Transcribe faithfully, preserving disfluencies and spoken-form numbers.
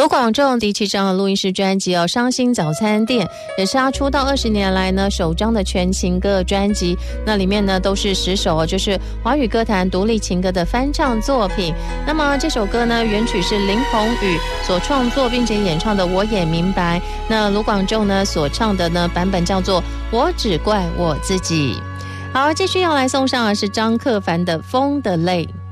卢广仲第七张的录音室专辑哦，《伤心早餐店》也是他出道二十年来呢首张的全情歌专辑。那里面呢都是十首哦，就是华语歌坛独立情歌的翻唱作品。那么这首歌呢，原曲是林宏宇所创作并且演唱的《我也明白》。那卢广仲呢所唱的呢版本叫做《我只怪我自己》。好，继续要来送上的是张克帆的《风的泪》。